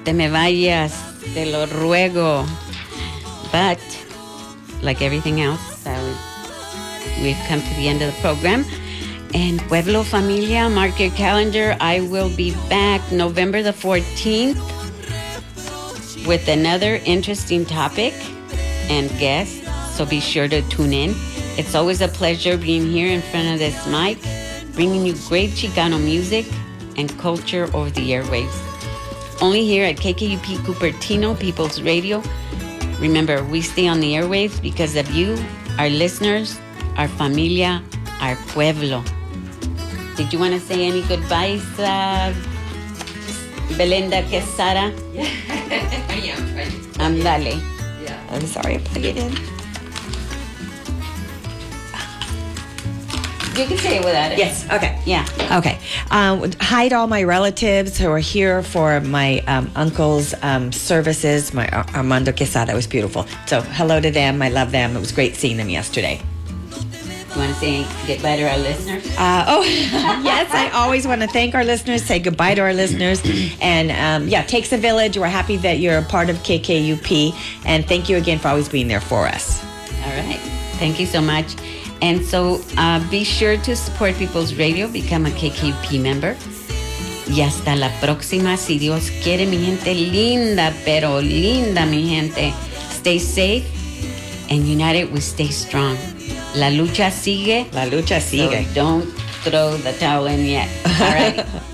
te me vayas, te lo ruego. But, like everything else, we've come to the end of the program. And Pueblo Familia, mark your calendar. I will be back November the 14th with another interesting topic and guest. So be sure to tune in. It's always a pleasure being here in front of this mic, bringing you great Chicano music and culture over the airwaves. Only here at KKUP Cupertino People's Radio. Remember, we stay on the airwaves because of you, our listeners, our familia, our pueblo. Did you want to say any goodbyes, Belinda Quesada? Yeah. Andale. Yeah. I'm sorry, I plug it in. You can say it without it. Yes, okay. Yeah. Okay. Hi to all my relatives who are here for my uncle's services, my Armando Quesada. It was beautiful. So hello to them. I love them. It was great seeing them yesterday. You want to say goodbye to our listeners? Yes, I always want to thank our listeners, say goodbye to our listeners. And takes a village. We're happy that you're a part of KKUP. And thank you again for always being there for us. All right. Thank you so much. And so be sure to support People's Radio, become a KKUP member. Y hasta la próxima, si Dios quiere, mi gente linda, pero linda, mi gente. Stay safe, and united we stay strong. La lucha sigue. La lucha sigue. So don't throw the towel in yet. All right.